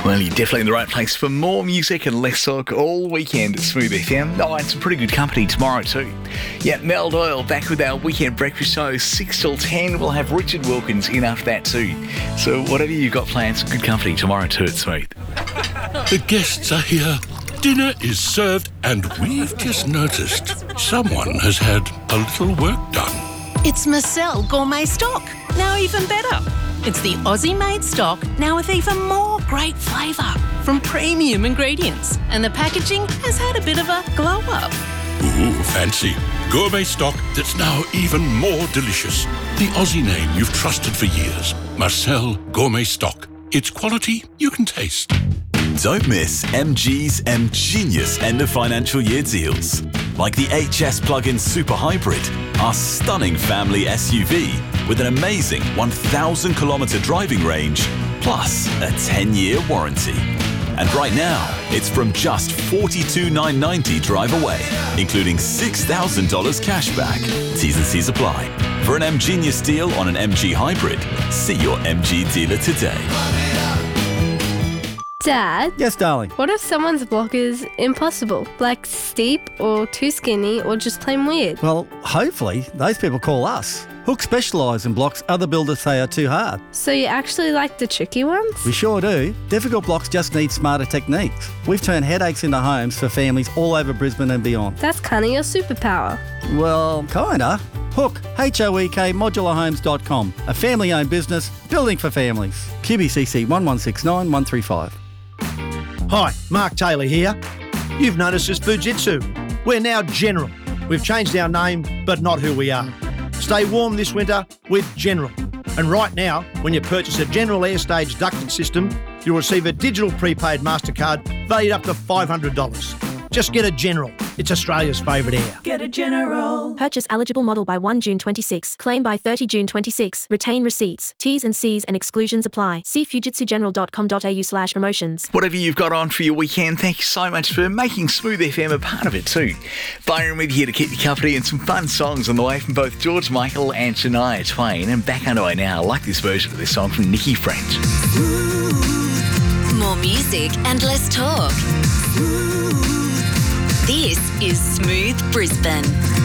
Well, you're definitely in the right place for more music and less talk all weekend at Smooth FM. Oh, and some pretty good company tomorrow too. Yeah, Mel Doyle back with our weekend breakfast show 6 till 10. We'll have Richard Wilkins in after that too. So whatever you've got planned, some good company tomorrow too at Smooth. The guests are here. Dinner is served, and we've just noticed someone has had a little work done. It's Marcel Gourmet Stock, now even better. It's the Aussie-made stock, now with even more great flavour from premium ingredients. And the packaging has had a bit of a glow-up. Ooh, fancy. Gourmet stock that's now even more delicious. The Aussie name you've trusted for years. Marcel Gourmet Stock. It's quality you can taste. Don't miss MG's M-Genius end of financial year deals. Like the HS plug-in Super Hybrid, our stunning family SUV with an amazing 1,000 kilometre driving range, plus a 10-year warranty. And right now, it's from just $42,990 drive away, including $6,000 cash back. T's and C's apply. For an M-Genius deal on an MG Hybrid, see your MG dealer today. Dad? Yes, darling. What if someone's block is impossible, like steep or too skinny or just plain weird? Well, hopefully, those people call us. Hook specialise in blocks other builders say are too hard. So you actually like the tricky ones? We sure do. Difficult blocks just need smarter techniques. We've turned headaches into homes for families all over Brisbane and beyond. That's kind of your superpower. Well, kinda. Hook, H-O-E-K, modularhomes.com. A family-owned business, building for families. QBCC 1169 135. Hi, Mark Taylor here. You've noticed us Fujitsu. We're now General. We've changed our name, but not who we are. Stay warm this winter with General. And right now, when you purchase a General Airstage ducted system, you'll receive a digital prepaid MasterCard valued up to $500. Just get a General. It's Australia's favourite air. Get a General. Purchase eligible model by 1 June 26. Claim by 30 June 26. Retain receipts. T's and C's and exclusions apply. See fujitsugeneral.com.au/promotions. Whatever you've got on for your weekend, thank you so much for making Smooth FM a part of it too. Byron with you here to keep you company, and some fun songs on the way from both George Michael and Shania Twain. And back underway now, I like this version of this song from Nikki French. More music and less talk. This is Smooth Brisbane.